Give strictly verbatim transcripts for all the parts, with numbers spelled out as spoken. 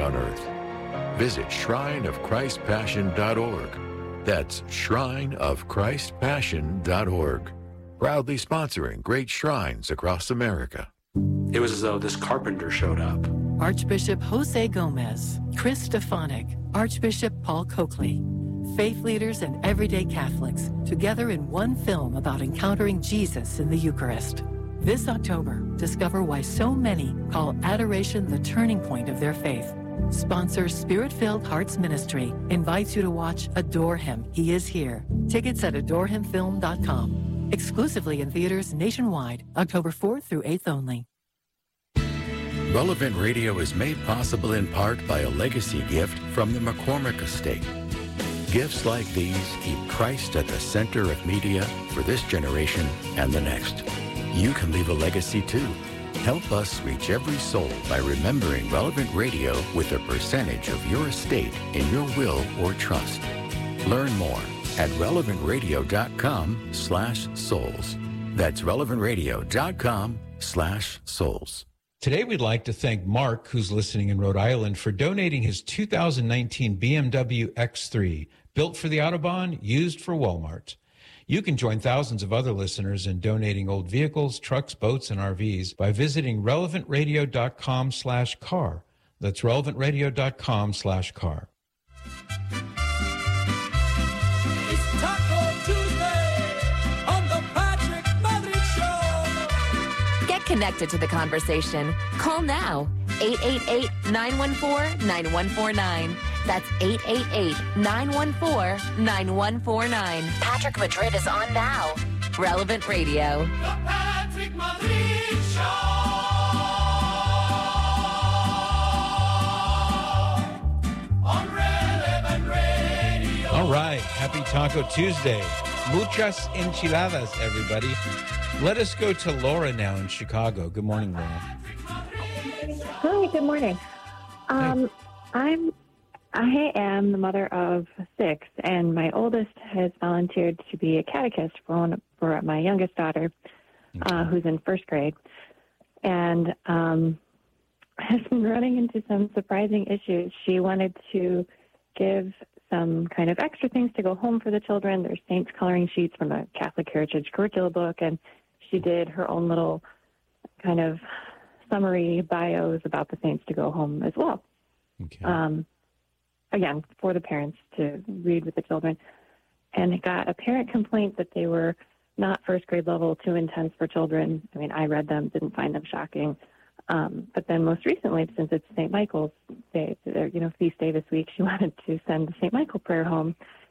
on earth. Visit shrine of christ passion dot org. That's shrine of christ passion dot org. Proudly sponsoring great shrines across America. It was as though this carpenter showed up. Archbishop Jose Gomez, Chris Stefanik, Archbishop Paul Coakley. Faith leaders and everyday Catholics together in one film about encountering Jesus in the Eucharist. This October, discover why so many call adoration the turning point of their faith. Sponsor Spirit-Filled Hearts Ministry invites you to watch Adore Him, He Is Here. Tickets at adore him film dot com. Exclusively in theaters nationwide, October fourth through eighth only. Relevant Radio is made possible in part by a legacy gift from the McCormick Estate. Gifts like these keep Christ at the center of media for this generation and the next. You can leave a legacy too. Help us reach every soul by remembering Relevant Radio with a percentage of your estate in your will or trust. Learn more at relevant radio dot com slash souls. That's relevant radio dot com slash souls. Today, we'd like to thank Mark, who's listening in Rhode Island, for donating his two thousand nineteen B M W X three, built for the Autobahn, used for Walmart. You can join thousands of other listeners in donating old vehicles, trucks, boats, and R Vs by visiting relevant radio dot com slash car. That's relevant radio dot com slash car. It's Taco Tuesday on the Patrick Madrid Show. Get connected to the conversation. Call now, eight eight eight, nine one four, nine one four nine. That's eight eight eight, nine one four, nine one four nine. Patrick Madrid is on now. Relevant Radio. The Patrick Madrid Show. On Relevant Radio. All right. Happy Taco Tuesday. Muchas enchiladas, everybody. Let us go to Laura now in Chicago. Good morning, Laura. Hi, good morning. Um, I'm, I am the mother of six, and my oldest has volunteered to be a catechist for, one, for my youngest daughter, uh, who's in first grade, and um, has been running into some surprising issues. She wanted to give some kind of extra things to go home for the children. There's saints coloring sheets from a Catholic Heritage curricula book, and she did her own little kind of summary bios about the saints to go home as well. Okay. Um, again, for the parents to read with the children. And it got a parent complaint that they were not first grade level, too intense for children. I mean, I read them, didn't find them shocking. Um, but then most recently, since it's Saint Michael's Day, their, you know, feast day this week, she wanted to send the Saint Michael prayer home.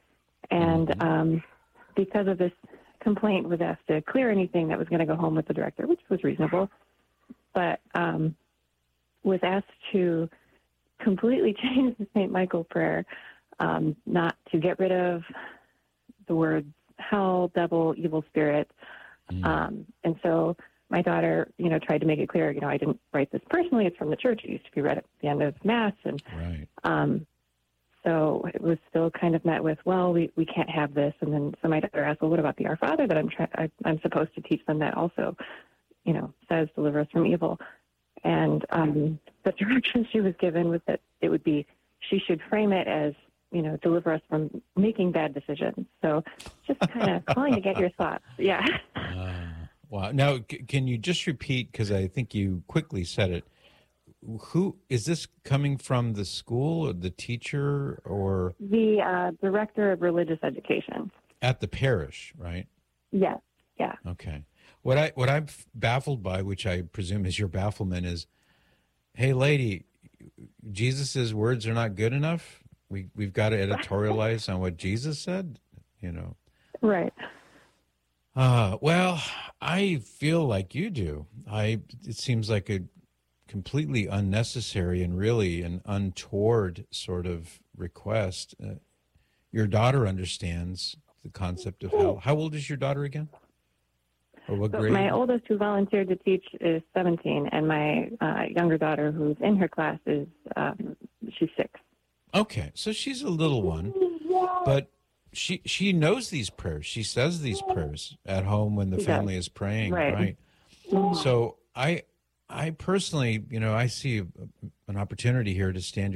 And um, because of this complaint, was asked to clear anything that was going to go home with the director, which was reasonable, but um, was asked to completely change the Saint Michael prayer, um, not to get rid of the words hell, devil, evil spirit. Mm. Um, and so my daughter, you know, tried to make it clear, you know, I didn't write this personally. It's from the church. It used to be read at the end of Mass. And right. um, so it was still kind of met with, well, we, we can't have this. And then so my daughter asked, well, what about the Our Father that I'm try- I, I'm supposed to teach them that also, you know, says deliver us from evil. And um, the direction she was given was that it would be, she should frame it as, you know, deliver us from making bad decisions. So just kind of calling to get your thoughts. Yeah. Uh, wow. Now, c- can you just repeat, because I think you quickly said it, who is this coming from, the school or the teacher or? The uh, director of religious education. At the parish, right? Yes. Yeah. Okay. What I what I'm baffled by, which I presume is your bafflement, is, hey, lady, Jesus's words are not good enough. We we've got to editorialize on what Jesus said, you know. Right. Uh, well, I feel like you do. I it seems like a completely unnecessary and really an untoward sort of request. Uh, your daughter understands the concept of hell. How old is your daughter again? Or what so grade? My oldest who volunteered to teach is seventeen, and my uh, younger daughter who's in her class is, um, she's six. Okay, so she's a little one, but she she knows these prayers. She says these prayers at home when the She family does. is praying, Right. right? So I I personally, you know, I see an opportunity here to stand